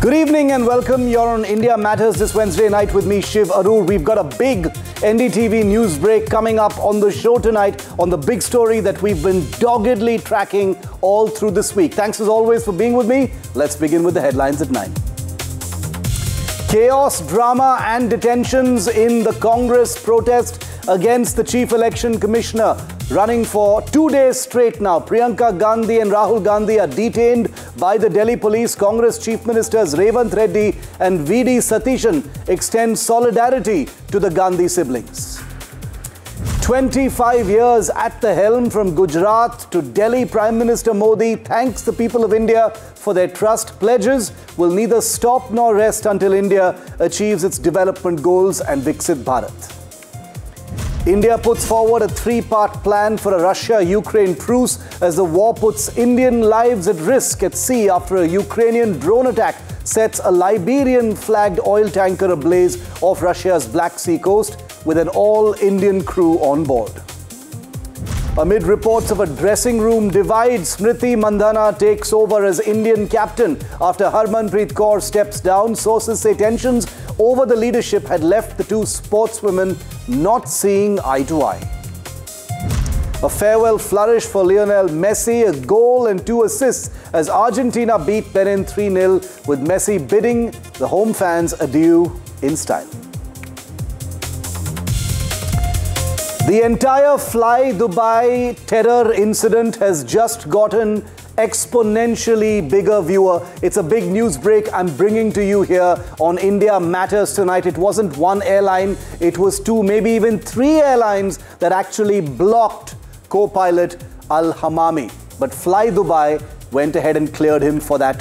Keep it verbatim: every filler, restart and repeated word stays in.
Good evening and welcome. You're on India Matters this Wednesday night with me, Shiv Arur. We've got a big N D T V news break coming up on the show tonight on the big story that we've been doggedly tracking all through this week. Thanks as always for being with me. Let's begin with the headlines at nine. Chaos, drama and detentions in the Congress protest against the Chief Election Commissioner. Running for two days straight now, Priyanka Gandhi and Rahul Gandhi are detained by the Delhi police. Congress Chief Ministers Revant Reddy and V D Satishan extend solidarity to the Gandhi siblings. twenty-five years at the helm, from Gujarat to Delhi, Prime Minister Modi thanks the people of India for their trust. Pledges will neither stop nor rest until India achieves its development goals and Viksit Bharat. India puts forward a three-part plan for a Russia-Ukraine truce as the war puts Indian lives at risk at sea after a Ukrainian drone attack sets a Liberian-flagged oil tanker ablaze off Russia's Black Sea coast with an all-Indian crew on board. Amid reports of a dressing room divide, Smriti Mandhana takes over as Indian captain after Harmanpreet Kaur steps down. Sources say tensions over the leadership had left the two sportswomen not seeing eye to eye. A farewell flourish for Lionel Messi, a goal and two assists as Argentina beat Benin three nil, with Messi bidding the home fans adieu in style. The entire Fly Dubai terror incident has just gotten exponentially bigger, viewer. It's a big news break I'm bringing to you here on India Matters tonight. It wasn't one airline, it was two, maybe even three airlines that actually blocked co-pilot Al Hamami. But Fly Dubai went ahead and cleared him for that